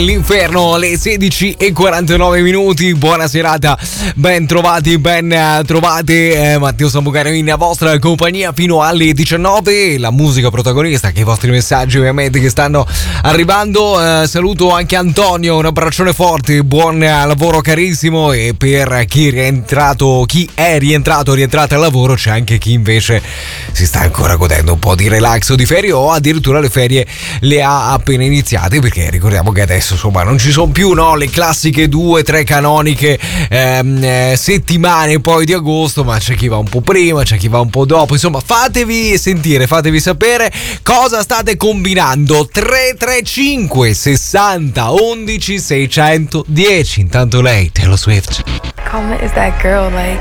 L'inferno alle 16:49. Buona serata, ben trovati, ben trovate. Matteo Sambucano in vostra compagnia fino alle 19. La musica protagonista, che i vostri messaggi ovviamente che stanno arrivando. Saluto anche Antonio, un abbraccione forte, buon lavoro carissimo. E per chi è rientrato al lavoro, c'è anche chi invece si sta ancora godendo un po' di relax o di ferie, o addirittura le ferie le ha appena iniziate, perché ricordiamo che adesso insomma non ci sono più, no, le classiche 2-3 canoniche settimane poi di agosto, ma c'è chi va un po' prima, c'è chi va un po' dopo. Insomma, fatevi sentire, fatevi sapere cosa state combinando. 335 60 11 610. Intanto lei, Taylor Swift. Comment is that girl like